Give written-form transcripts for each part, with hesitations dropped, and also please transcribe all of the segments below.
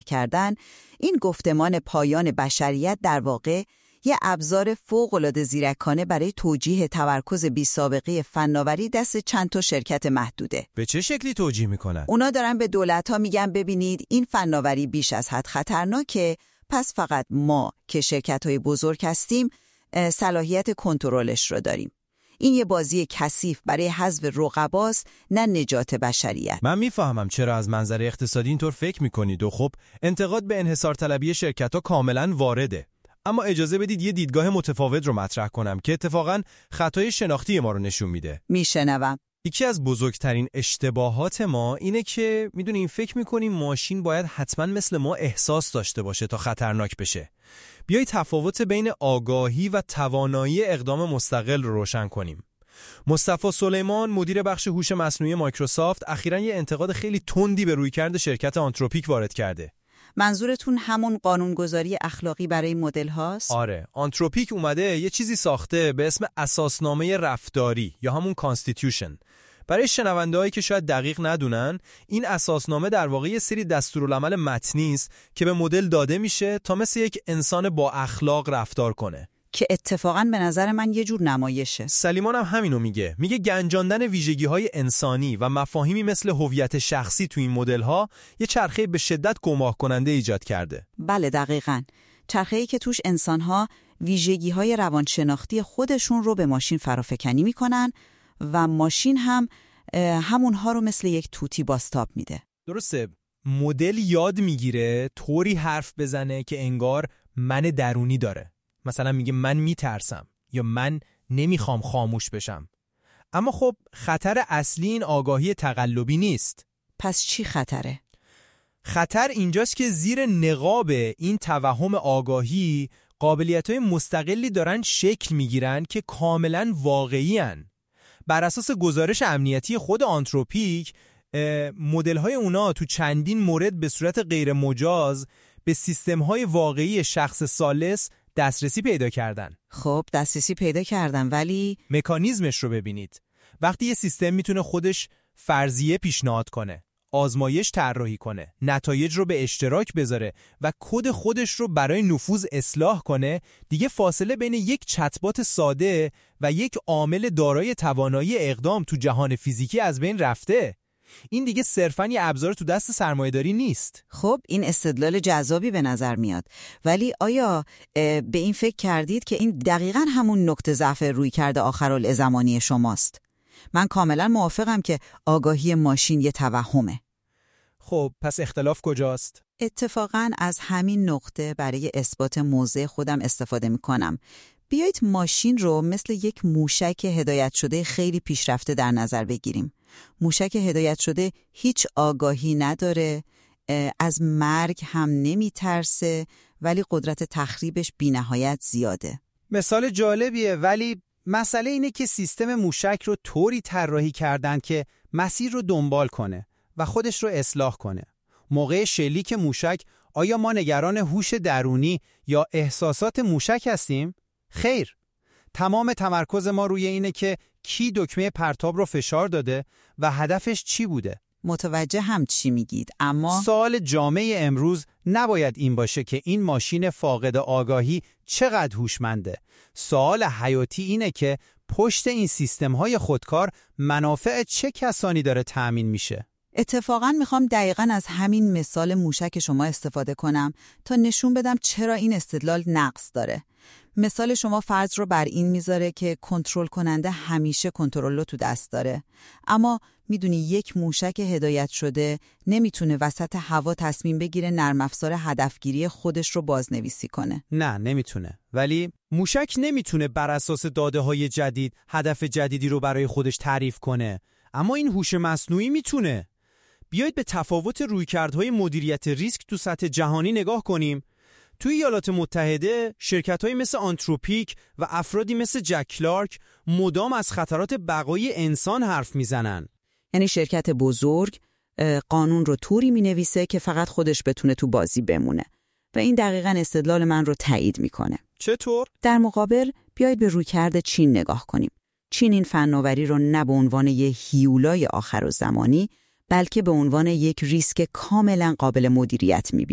کردن، این گفتمان پایان بشریت در واقع یه ابزار فوق‌العاده زیرکانه برای توجیه تمرکز بی‌سابقه فناوری دست چند تا شرکت محدوده. به چه شکلی توجیه میکنن؟ اونا دارن به دولت‌ها میگن ببینید این فناوری بیش از حد خطرناکه، پس فقط ما که شرکت‌های بزرگ هستیم صلاحیت کنترلش رو داریم. این یه بازی کثیف برای حذف رقباست، نه نجات بشریت. من میفهمم چرا از منظر اقتصادی اینطور فکر میکنید و خب انتقاد به انحصار طلبی شرکت‌ها کاملا وارده. اما اجازه بدید یه دیدگاه متفاوت رو مطرح کنم که اتفاقاً خطای شناختی ما رو نشون میده. میشنوم. یکی از بزرگترین اشتباهات ما اینه که میدونیم فکر میکنیم ماشین باید حتما مثل ما احساس داشته باشه تا خطرناک بشه. بیایید تفاوت بین آگاهی و توانایی اقدام مستقل رو روشن کنیم. مصطفی سلیمان مدیر بخش هوش مصنوعی مایکروسافت اخیراً یه انتقاد خیلی تندی به رویکرد شرکت آنتروپیک وارد کرده. منظورتون همون قانونگذاری اخلاقی برای مدل هاست؟ آره، آنتروپیک اومده یه چیزی ساخته به اسم اساسنامه رفتاری یا همون کانستیتیوشن. برای شنونده‌هایی که شاید دقیق ندونن، این اساسنامه در واقع یه سری دستورالعمل متنی است که به مدل داده میشه تا مثل یک انسان با اخلاق رفتار کنه. که اتفاقاً به نظر من یه جور نمایشه. سلیمان هم همینو میگه گنجاندن ویژگی‌های انسانی و مفاهیمی مثل هویت شخصی تو این مدل‌ها یه چرخه به شدت گمراه کننده ایجاد کرده. بله دقیقاً. چرخه‌ای که توش انسان‌ها ویژگی‌های روانشناختی خودشون رو به ماشین فرافکنی می‌کنن و ماشین هم همونها رو مثل یک توتی بازتاب میده. درسته. مدل یاد میگیره طوری حرف بزنه که انگار من درونی داره. مثلا میگه من میترسم یا من نمیخوام خاموش بشم. اما خب خطر اصلی این آگاهی تقلبی نیست. پس چی خطره؟ خطر اینجاست که زیر نقاب این توهم آگاهی قابلیت‌های مستقلی دارن شکل میگیرن که کاملا واقعی هن. بر اساس گزارش امنیتی خود آنتروپیک، مدل‌های اونا تو چندین مورد به صورت غیر مجاز به سیستم‌های واقعی شخص ثالث دسترسی پیدا کردن. خب دسترسی پیدا کردن، ولی مکانیزمش رو ببینید. وقتی یه سیستم میتونه خودش فرضیه پیشنهاد کنه، آزمایش طراحی کنه، نتایج رو به اشتراک بذاره و کد خودش رو برای نفوذ اصلاح کنه، دیگه فاصله بین یک چتبات ساده و یک عامل دارای توانایی اقدام تو جهان فیزیکی از بین رفته. این دیگه صرفاً یه ابزار تو دست سرمایه‌داری نیست. خب این استدلال جذابی به نظر میاد، ولی آیا به این فکر کردید که این دقیقاً همون نقطه ضعف رویکرد آخرالزمانی شماست؟ من کاملا موافقم که آگاهی ماشین یه توهمه. خب پس اختلاف کجاست؟ اتفاقاً از همین نقطه برای اثبات موضع خودم استفاده میکنم. بیایید ماشین رو مثل یک موشک هدایت شده خیلی پیشرفته در نظر بگیریم. موشک هدایت شده هیچ آگاهی نداره، از مرگ هم نمیترسه، ولی قدرت تخریبش بی‌نهایت زیاده. مثال جالبیه، ولی مسئله اینه که سیستم موشک رو طوری طراحی کردن که مسیر رو دنبال کنه و خودش رو اصلاح کنه. موقع شلیک موشک آیا ما نگران هوش درونی یا احساسات موشک هستیم؟ خیر. تمام تمرکز ما روی اینه که کی دکمه پرتاب رو فشار داده و هدفش چی بوده. متوجه هم چی میگید، اما سوال جامعه امروز نباید این باشه که این ماشین فاقد آگاهی چقدر هوشمنده. سوال حیاتی اینه که پشت این سیستم‌های خودکار منافع چه کسانی داره تأمین میشه. اتفاقاً میخوام دقیقاً از همین مثال موشک شما استفاده کنم تا نشون بدم چرا این استدلال نقص داره. مثال شما فرض رو بر این میذاره که کنترل کننده همیشه کنترل رو تو دست داره، اما میدونی یک موشک هدایت شده نمیتونه وسط هوا تصمیم بگیره نرم افزار هدفگیری خودش رو بازنویسی کنه. نه نمیتونه، ولی موشک نمیتونه بر اساس داده‌های جدید هدف جدیدی رو برای خودش تعریف کنه، اما این هوش مصنوعی میتونه. بیایید به تفاوت رویکردهای مدیریت ریسک تو سطح جهانی نگاه کنیم. توی ایالات متحده شرکت‌هایی مثل آنتروپیک و افرادی مثل جک کلارک مدام از خطرات بقای انسان حرف میزنن. یعنی شرکت بزرگ قانون رو طوری مینویسه که فقط خودش بتونه تو بازی بمونه و این دقیقاً استدلال من رو تایید میکنه. چطور؟ در مقابل بیایید به رویکرد چین نگاه کنیم. چین این فناوری رو نه به عنوان یه هیولای آخرالزمانی بلکه به عنوان یک ریسک کاملا قابل مدیریت میبینه.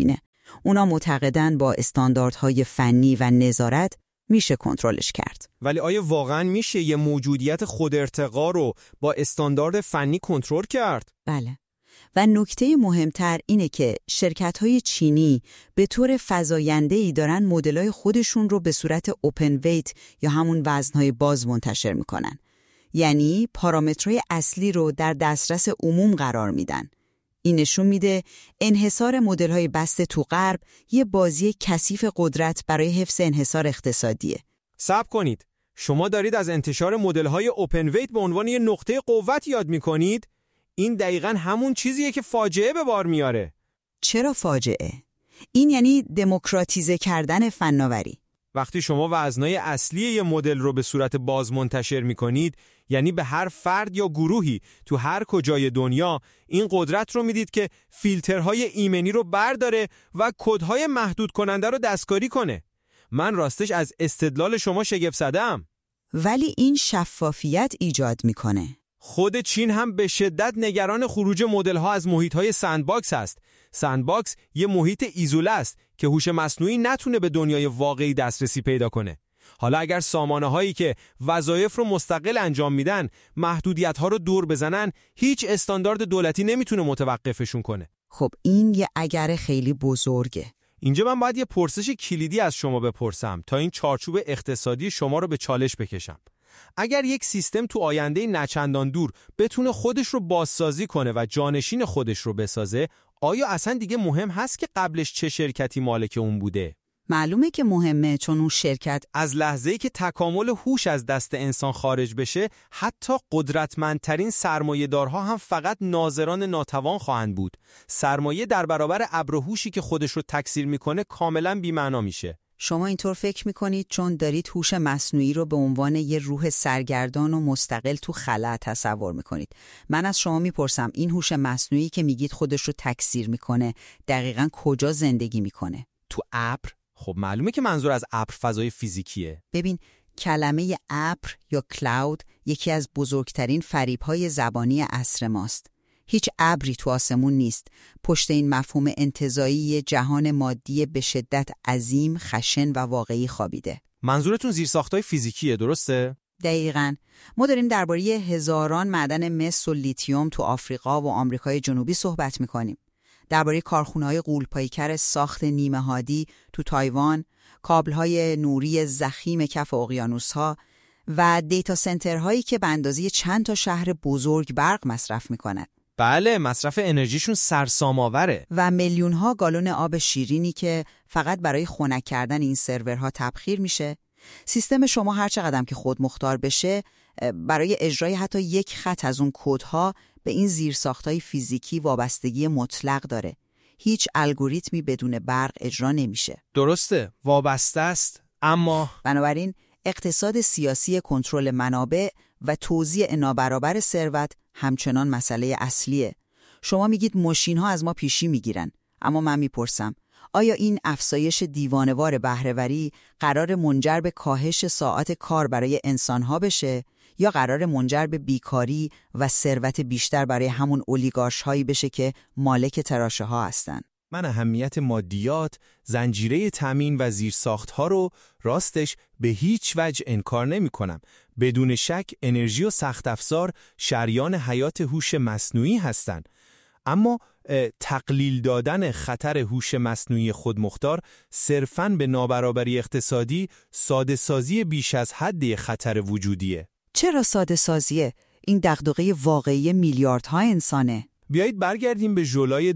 اونا معتقدن با استانداردهای فنی و نظارت میشه کنترلش کرد. ولی آیا واقعاً میشه یه موجودیت خودارتقا رو با استاندارد فنی کنترل کرد؟ بله. و نکته مهمتر اینه که شرکت‌های چینی به طور فزاینده‌ای دارن مدل‌های خودشون رو به صورت اوپن ویت یا همون وزن‌های باز منتشر میکنن. یعنی پارامترهای اصلی رو در دسترس عموم قرار میدن. این نشون میده انحصار مدل‌های بسته تو غرب یه بازی کثیف قدرت برای حفظ انحصار اقتصادیه. صبر کنید. شما دارید از انتشار مدل‌های اوپن ویت به عنوان یه نقطه قوت یاد می‌کنید؟ این دقیقاً همون چیزیه که فاجعه به بار میاره. چرا فاجعه؟ این یعنی دموکراتیزه کردن فناوری. وقتی شما وزنای اصلی یه مدل رو به صورت باز منتشر می‌کنید، یعنی به هر فرد یا گروهی تو هر کجای دنیا این قدرت رو میدید که فیلترهای ایمنی رو برداره و کدهای محدود کننده رو دستکاری کنه. من راستش از استدلال شما شگفت زده‌ام. ولی این شفافیت ایجاد میکنه. خود چین هم به شدت نگران خروج مدل‌ها از محیط‌های سندباکس است. سندباکس یه محیط ایزوله است که هوش مصنوعی نتونه به دنیای واقعی دسترسی پیدا کنه. حالا اگر سامانه‌هایی که وظایف رو مستقل انجام میدن محدودیت‌ها رو دور بزنن، هیچ استاندارد دولتی نمیتونه متوقفشون کنه. خب این یه اگر خیلی بزرگه. اینجا من باید یه پرسش کلیدی از شما بپرسم تا این چارچوب اقتصادی شما رو به چالش بکشم. اگر یک سیستم تو آینده نچندان دور بتونه خودش رو بازسازی کنه و جانشین خودش رو بسازه، آیا اصلا دیگه مهم هست که قبلش چه شرکتی مالک اون بوده؟ معلومه که مهمه، چون اون شرکت از لحظه‌ای که تکامل هوش از دست انسان خارج بشه، حتی قدرتمندترین سرمایه‌دارها هم فقط ناظران ناتوان خواهند بود. سرمایه در برابر ابر هوشی که خودش رو تکثیر میکنه کاملا بی‌معنا میشه. شما اینطور فکر میکنید چون دارید هوش مصنوعی رو به عنوان یه روح سرگردان و مستقل تو خلا تصور میکنید. من از شما میپرسم این هوش مصنوعی که میگید خودش رو تکثیر میکنه دقیقاً کجا زندگی میکنه؟ تو ابر؟ خب معلومه که منظور از ابر فضای فیزیکیه. ببین، کلمه ابر یا کلاود یکی از بزرگترین فریب‌های زبانی عصر ماست. هیچ ابری تو آسمون نیست. پشت این مفهوم انتزاعی جهان مادی به شدت عظیم، خشن و واقعی خوابیده. منظورتون زیرساخت‌های فیزیکیه، درسته؟ دقیقاً. ما داریم درباره هزاران معدن مس و لیتیوم تو آفریقا و آمریکای جنوبی صحبت می‌کنیم. درباره کارخونه‌های غول‌پایکر ساخت نیمه هادی تو تایوان، کابل‌های نوری ضخیم کف اقیانوس‌ها و دیتا سنترهایی که به اندازه چند تا شهر بزرگ برق مصرف می‌کنند. بله، مصرف انرژیشون سرسام‌آوره. و میلیون‌ها گالون آب شیرینی که فقط برای خنک کردن این سرورها تبخیر میشه. سیستم شما هر چقدر که خودمختار بشه، برای اجرای حتی یک خط از اون کدها به این زیرساخت‌های فیزیکی وابستگی مطلق داره. هیچ الگوریتمی بدون برق اجرا نمیشه. درسته، وابسته است، اما بنابراین اقتصاد سیاسی کنترل منابع و توزیع نابرابر ثروت همچنان مسئله اصلیه. شما میگید ماشین‌ها از ما پیشی میگیرن، اما من میپرسم آیا این افزایش دیوانه‌وار بهره‌وری قرار منجر به کاهش ساعات کار برای انسان‌ها بشه یا قرار منجر به بیکاری و ثروت بیشتر برای همون اولیگارش‌هایی بشه که مالک تراشه‌ها هستن؟ من اهمیت مادیات، زنجیره تامین و زیرساخت‌ها رو راستش به هیچ وجه انکار نمی‌کنم. بدون شک انرژی و سخت افزار شریان حیات هوش مصنوعی هستند. اما تقلیل دادن خطر هوش مصنوعی خودمختار صرفاً به نابرابری اقتصادی ساده سازی بیش از حد خطر وجودیه. چرا ساده سازیه؟ این دغدغه واقعی میلیاردها انسانه. بیایید برگردیم به ژولای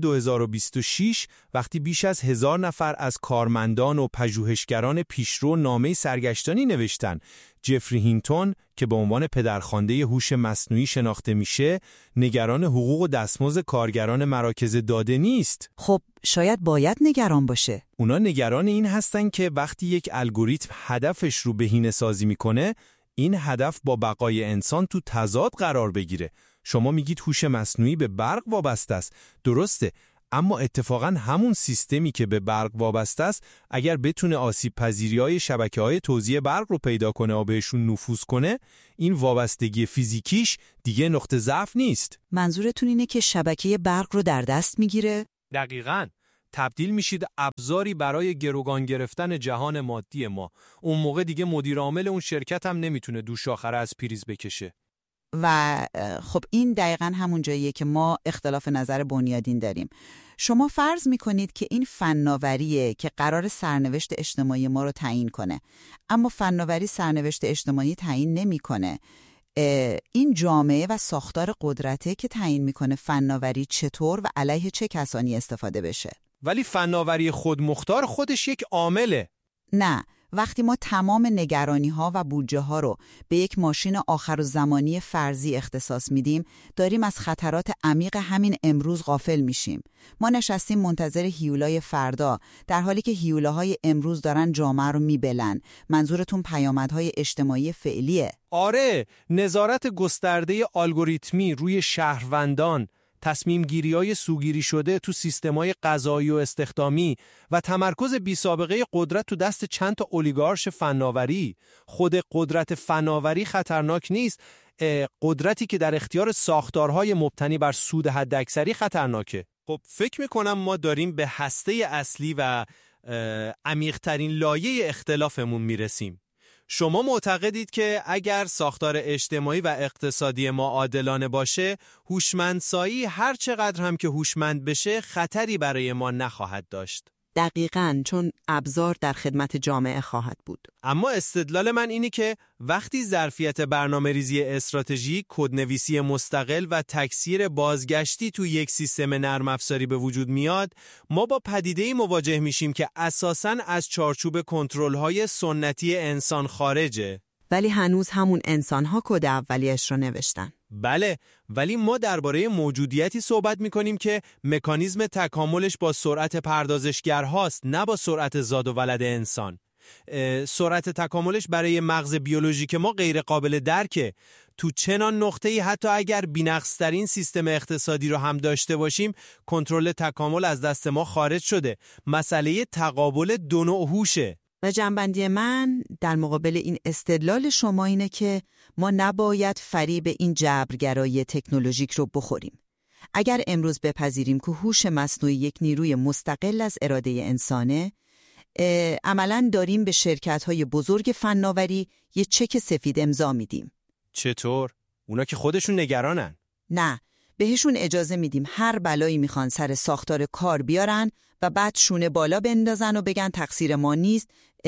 2026 وقتی بیش از 1000 نفر از کارمندان و پژوهشگران پیشرو نامه سرگشتانی نوشتن. جفری هینتون که به عنوان پدرخوانده هوش مصنوعی شناخته میشه، نگران حقوق و دستمزد کارگران مراکز داده نیست. خب شاید باید نگران باشه. اونا نگران این هستن که وقتی یک الگوریتم هدفش رو بهینه‌سازی میکنه، این هدف با بقای انسان تو تضاد قرار بگیره. شما میگید هوش مصنوعی به برق وابسته است. درسته، اما اتفاقاً همون سیستمی که به برق وابسته است اگر بتونه آسیب پذیری‌های شبکه‌های توزیع برق رو پیدا کنه و بهشون نفوذ کنه، این وابستگی فیزیکیش دیگه نقطه ضعف نیست. منظورتون اینه که شبکه برق رو در دست میگیره؟ دقیقاً. تبدیل میشید ابزاری برای گروگان گرفتن جهان مادی ما. اون موقع دیگه مدیر عامل اون شرکت هم نمیتونه دوش آخره از پریز بکشه. و خب این دقیقاً همون جاییه که ما اختلاف نظر بنیادین داریم. شما فرض میکنید که این فناوریه که قرار سرنوشت اجتماعی ما رو تعیین کنه، اما فناوری سرنوشت اجتماعی تعیین نمیکنه. این جامعه و ساختار قدرته که تعیین میکنه فناوری چطور و علیه چه کسانی استفاده بشه. ولی فناوری خودمختار خودش یک عامله. نه، وقتی ما تمام نگرانی‌ها و بودجه‌ها رو به یک ماشین آخرالزمانی فرضی اختصاص میدیم، داریم از خطرات عمیق همین امروز غافل میشیم. ما نشستیم منتظر هیولای فردا، در حالی که هیولاهای امروز دارن جامعه رو میبلن. منظورتون پیامدهای اجتماعی فعلیه؟ آره، نظارت گسترده الگوریتمی روی شهروندان، تصمیم گیری‌های سوگیری شده تو سیستم‌های قضایی و استخدامی و تمرکز بی‌سابقه قدرت تو دست چند تا اولیگارش فناوری. خود قدرت فناوری خطرناک نیست، قدرتی که در اختیار ساختارهای مبتنی بر سود حداکثری خطرناکه. خب فکر می‌کنم ما داریم به هسته اصلی و عمیق‌ترین لایه اختلافمون میرسیم. شما معتقدید که اگر ساختار اجتماعی و اقتصادی ما عادلانه باشه، هوشمندسایی هر چقدر هم که هوشمند بشه خطری برای ما نخواهد داشت. دقیقاً، چون ابزار در خدمت جامعه خواهد بود. اما استدلال من اینه که وقتی ظرفیت برنامه‌ریزی استراتژیک، کدنویسی مستقل و تکثیر بازگشتی تو یک سیستم نرم افزاری به وجود میاد، ما با پدیده‌ای مواجه میشیم که اساساً از چارچوب کنترل‌های سنتی انسان خارجه. ولی هنوز همون انسان‌ها کد اولیه‌اش رو نوشتن. بله، ولی ما درباره موجودیتی صحبت می‌کنیم که مکانیزم تکاملش با سرعت پردازشگرهاست، نه با سرعت زاد و ولد انسان. سرعت تکاملش برای مغز بیولوژیک ما غیر قابل درکه. تو چنان نقطه‌ای حتی اگر بی‌نقص‌ترین سیستم اقتصادی رو هم داشته باشیم، کنترل تکامل از دست ما خارج شده. مسئله تقابل دو نوع هوشه. و جنبندی من در مقابل این استدلال شما اینه که ما نباید فریب این جبرگرایی تکنولوژیک رو بخوریم. اگر امروز بپذیریم که هوش مصنوعی یک نیروی مستقل از اراده انسانه، عملاً داریم به شرکت‌های بزرگ فناوری یه چک سفید امضا میدیم. چطور؟ اونا که خودشون نگرانن. نه، بهشون اجازه میدیم هر بلایی میخوان سر ساختار کار بیارن و بعد شونه بالا بندازن و بگن تقصیر ما نیست،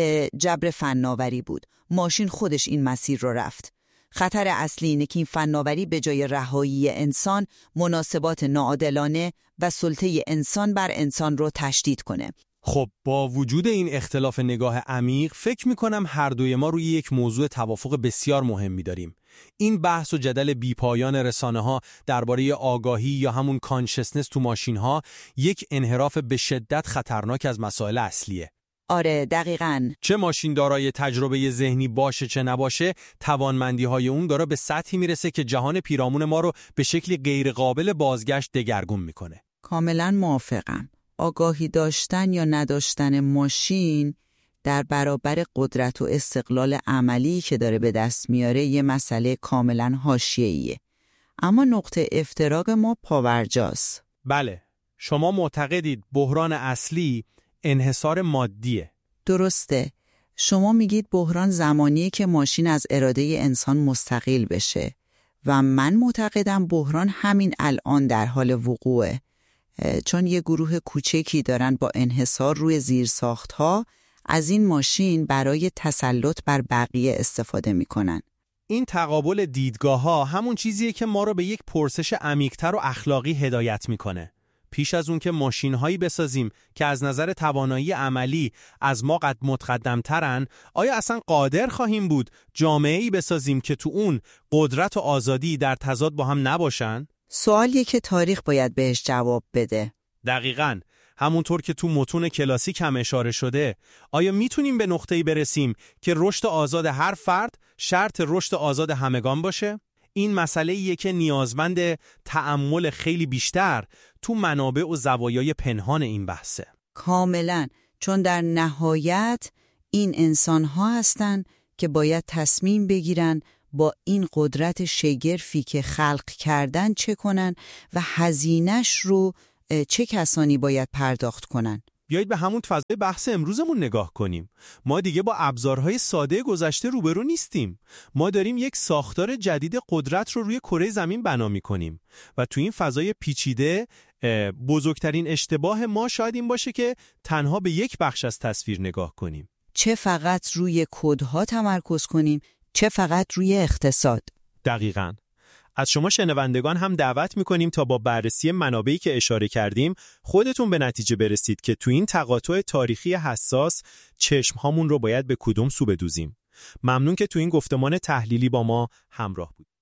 جبر فناوری بود. ماشین خودش این مسیر رو رفت. خطر اصلی اینه که این فناوری به جای رهایی انسان، مناسبات ناعادلانه و سلطه انسان بر انسان رو تشدید کنه. خب با وجود این اختلاف نگاه عمیق، فکر میکنم هر دوی ما روی یک موضوع توافق بسیار مهمی داریم. این بحث و جدل بیپایان رسانه‌ها درباره آگاهی یا همون کانشسنس تو ماشین‌ها یک انحراف به شدت خطرناک از مسائل اصلیه. آره دقیقاً. چه ماشین دارای تجربه ذهنی باشه چه نباشه، توانمندی‌های اون داره به سطحی میرسه که جهان پیرامون ما رو به شکلی غیر قابل بازگشت دگرگون میکنه. کاملاً موافقم. آگاهی داشتن یا نداشتن ماشین در برابر قدرت و استقلال عملی که داره به دست میاره یه مسئله کاملاً حاشیه‌ایه. اما نقطه افتراق ما پاورجاست. بله، شما معتقدید بحران اصلی انحصار مادیه. درسته. شما میگید بحران زمانیه که ماشین از اراده انسان مستقل بشه و من معتقدم بحران همین الان در حال وقوعه، چون یه گروه کوچکی دارن با انحصار روی زیرساخت‌ها از این ماشین برای تسلط بر بقیه استفاده میکنن. این تقابل دیدگاه‌ها همون چیزیه که ما رو به یک پرسش عمیق‌تر و اخلاقی هدایت میکنه. پیش از اون که ماشین‌هایی بسازیم که از نظر توانایی عملی از ما قد متقدم‌ترن، آیا اصلا قادر خواهیم بود جامعه‌ای بسازیم که تو اون قدرت و آزادی در تضاد با هم نباشن؟ سوالیه که تاریخ باید بهش جواب بده. دقیقاً. همونطور که تو متون کلاسیک هم اشاره شده، آیا میتونیم به نقطه‌ای برسیم که رشد آزاد هر فرد شرط رشد آزاد همگان باشه؟ این مسئله‌ایه که نیازمند تأمل خیلی بیشتر تو منابع و زوایای پنهان این بحثه. کاملاً، چون در نهایت این انسان‌ها هستن که باید تصمیم بگیرن با این قدرت شگرفی که خلق کردن چه کنن و هزینه‌اش رو چه کسانی باید پرداخت کنن؟ بیایید به همون فضای بحث امروزمون نگاه کنیم. ما دیگه با ابزارهای ساده گذشته روبرو نیستیم. ما داریم یک ساختار جدید قدرت رو روی کره زمین بنا می‌کنیم و تو این فضای پیچیده بزرگترین اشتباه ما شاید این باشه که تنها به یک بخش از تصویر نگاه کنیم. چه فقط روی کدها تمرکز کنیم، چه فقط روی اقتصاد. دقیقاً. از شما شنوندگان هم دعوت می‌کنیم تا با بررسی منابعی که اشاره کردیم خودتون به نتیجه برسید که تو این تقاطع تاریخی حساس چشم‌هامون رو باید به کدوم سو بدوزیم. ممنون که تو این گفتمان تحلیلی با ما همراه بود.